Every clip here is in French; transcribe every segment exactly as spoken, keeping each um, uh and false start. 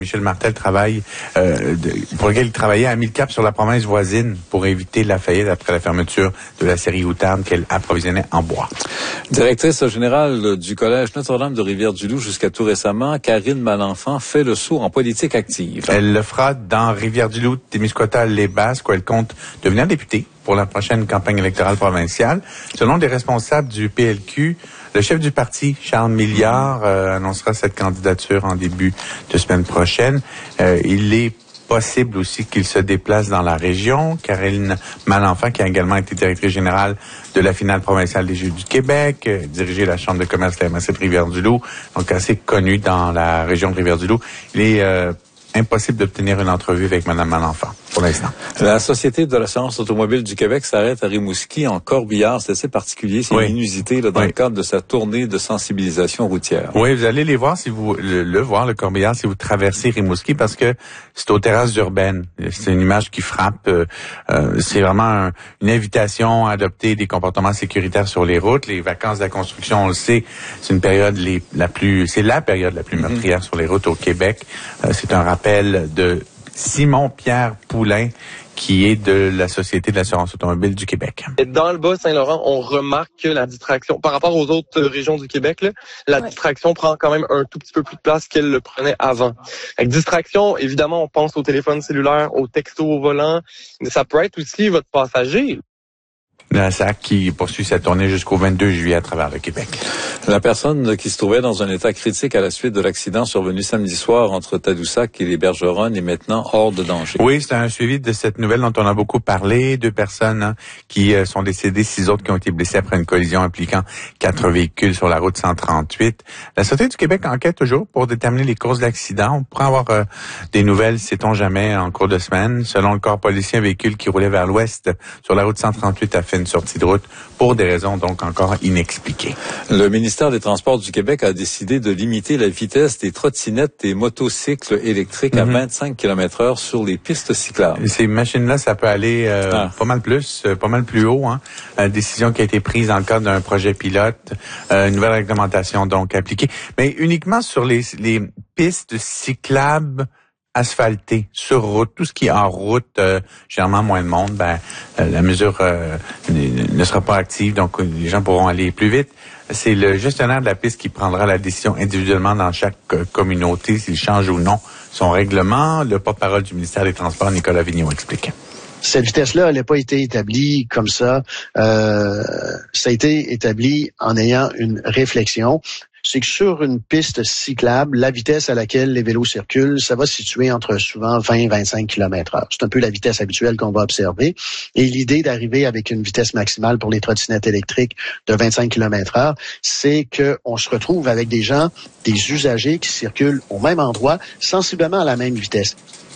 Michel Martel travaille, euh, de, pour lequel il travaillait à mille cap sur la province voisine pour éviter la faillite après la fermeture de la série Outarde qu'elle approvisionnait en bois. Directrice générale du Collège Notre-Dame de Rivière-du-Loup jusqu'à tout récemment, Karine Malenfant fait le saut en politique active. Elle le fera dans Rivière-du-Loup, Témiscouata, les Basques, où elle compte devenir députée pour la prochaine campagne électorale provinciale. Selon des responsables du P L Q, le chef du parti, Charles Milliard, euh, annoncera cette candidature en début de semaine prochaine. Euh, il est possible aussi qu'il se déplace dans la région. Karine Malenfant, qui a également été directrice générale de la finale provinciale des Jeux du Québec, euh, dirigé la Chambre de commerce de la M R C de Rivière-du-Loup, donc assez connue dans la région de Rivière-du-Loup. Il est euh, impossible d'obtenir une entrevue avec Mme Malenfant pour l'instant. La Société de l'assurance automobile du Québec s'arrête à Rimouski, en Corbillard. C'est assez particulier, c'est oui. une inusité là, dans oui. le cadre de sa tournée de sensibilisation routière. Oui, vous allez les voir si vous le, le voir, le Corbillard, si vous traversez Rimouski, parce que c'est aux terrasses urbaines. C'est une image qui frappe. Euh, euh, c'est vraiment un, une invitation à adopter des comportements sécuritaires sur les routes. Les vacances de la construction, on le sait, c'est une période les, la plus, c'est la période la plus mm-hmm. meurtrière sur les routes au Québec. Euh, c'est un rappel de Simon-Pierre Poulain, qui est de la Société de l'assurance automobile du Québec. Dans le Bas-Saint-Laurent, on remarque que la distraction, par rapport aux autres régions du Québec, là, la ouais. distraction prend quand même un tout petit peu plus de place qu'elle le prenait avant. Avec distraction, évidemment, on pense au téléphone cellulaire, au texto au volant. Ça peut être aussi votre passager. La S A C qui poursuit sa tournée jusqu'au vingt-deux juillet à travers le Québec. La personne qui se trouvait dans un état critique à la suite de l'accident survenu samedi soir entre Tadoussac et les Bergeronnes est maintenant hors de danger. Oui, c'est un suivi de cette nouvelle dont on a beaucoup parlé. Deux personnes hein, qui euh, sont décédées, six autres qui ont été blessées après une collision impliquant quatre véhicules sur la route cent trente-huit. La Sûreté du Québec enquête toujours pour déterminer les causes de l'accident. On pourrait avoir euh, des nouvelles, sait-on jamais, en cours de semaine. Selon le corps policier, un véhicule qui roulait vers l'ouest sur la route cent trente-huit a fait une sortie de route pour des raisons donc encore inexpliquées. Le ministère des Transports du Québec a décidé de limiter la vitesse des trottinettes et motocycles électriques mm-hmm. à vingt-cinq kilomètres heure sur les pistes cyclables. Ces machines-là, ça peut aller euh, ah. pas mal plus, euh, pas mal plus haut. Hein. Euh, décision qui a été prise dans le cadre d'un projet pilote, euh, une nouvelle réglementation donc appliquée, mais uniquement sur les, les pistes cyclables asphaltée, sur route, tout ce qui est en route, euh, généralement moins de monde, ben euh, la mesure euh, ne, ne sera pas active, donc les gens pourront aller plus vite. C'est le gestionnaire de la piste qui prendra la décision individuellement dans chaque euh, communauté s'il change ou non son règlement. Le porte-parole du ministère des Transports, Nicolas Vigneault, explique. Cette vitesse-là, elle n'a pas été établie comme ça. Euh, ça a été établi en ayant une réflexion. C'est que sur une piste cyclable, la vitesse à laquelle les vélos circulent, ça va se situer entre souvent vingt et vingt-cinq kilomètres heure. C'est un peu la vitesse habituelle qu'on va observer. Et l'idée d'arriver avec une vitesse maximale pour les trottinettes électriques de vingt-cinq kilomètres heure, c'est qu'on se retrouve avec des gens, des usagers qui circulent au même endroit, sensiblement à la même vitesse.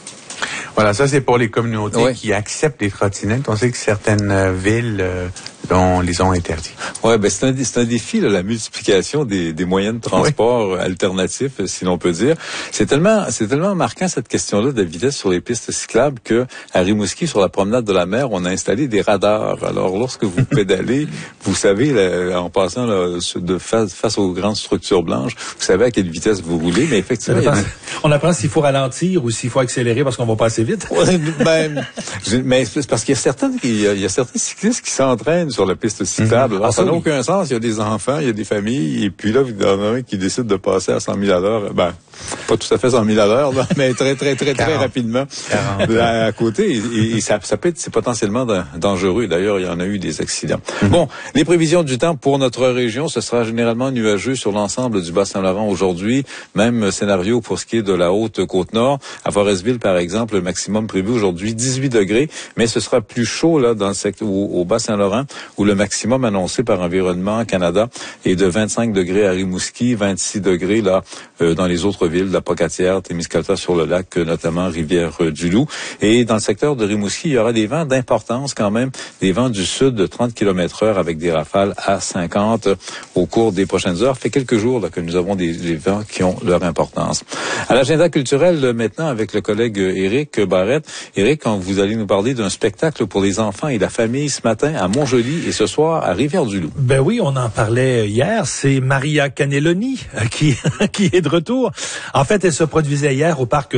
Voilà, ça c'est pour les communautés oui. qui acceptent les trottinettes. On sait que certaines euh, villes euh, on les ont interdits. Ouais, ben c'est un c'est un défi là, la multiplication des des moyens de transport oui. alternatifs, si l'on peut dire. C'est tellement c'est tellement marquant cette question-là de vitesse sur les pistes cyclables que à Rimouski sur la promenade de la mer, on a installé des radars. Alors lorsque vous pédalez, vous savez là, en passant là, de face face aux grandes structures blanches, vous savez à quelle vitesse vous roulez, mais effectivement, a... on apprend s'il faut ralentir ou s'il faut accélérer parce qu'on va pas assez vite. Ouais, ben, mais c'est parce qu'il y a certaines il y a, il y a certains cyclistes qui s'entraînent sur la piste cyclable. Alors, ça n'a aucun sens. Il y a des enfants, il y a des familles, et puis là, il y en a un qui décide de passer à cent mille à l'heure. Ben, pas tout à fait cent mille à l'heure, là, mais très, très, très, très rapidement à, à côté. Et, et ça, ça peut être, c'est potentiellement dangereux. D'ailleurs, il y en a eu des accidents. Mm-hmm. Bon, les prévisions du temps pour notre région, ce sera généralement nuageux sur l'ensemble du Bas-Saint-Laurent aujourd'hui. Même scénario pour ce qui est de la haute Côte-Nord. À Forestville, par exemple, le maximum prévu aujourd'hui, dix-huit degrés, mais ce sera plus chaud, là, dans le secteur, au, au Bas-Saint-Laurent, où le maximum annoncé par Environnement Canada est de vingt-cinq degrés à Rimouski, vingt-six degrés là euh, dans les autres villes, la Pocatière, Témiscouata sur le lac, notamment Rivière-du-Loup. Et dans le secteur de Rimouski, il y aura des vents d'importance quand même, des vents du sud de trente kilomètres heure avec des rafales à cinquante au cours des prochaines heures. Ça fait quelques jours là, que nous avons des, des vents qui ont leur importance. À l'agenda culturel maintenant avec le collègue Éric Barrette. Éric, quand vous allez nous parler d'un spectacle pour les enfants et la famille ce matin à Montjoly et ce soir à Rivière-du-Loup. Ben oui, on en parlait hier. C'est Maria Cannelloni qui, qui est de retour. En fait, elle se produisait hier au parc